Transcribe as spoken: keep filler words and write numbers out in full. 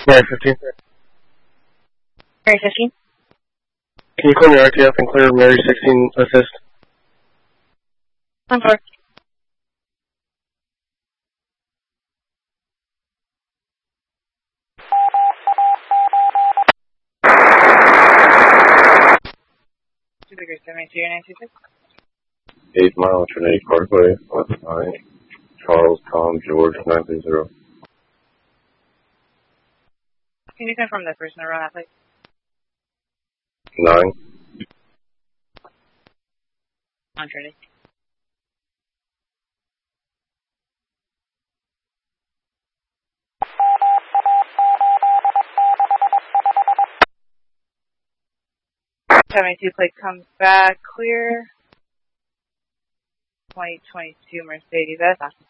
Mary fifteen. Mary fifteen. Can you call me R T F and clear Mary sixteen assist? one four. Eight mile Trinity Parkway, West nine, Charles Tom George nine three zero. Can you confirm the person around that place? Nine. On Trinity. seventy-two plate comes back clear. twenty twenty-two Mercedes S.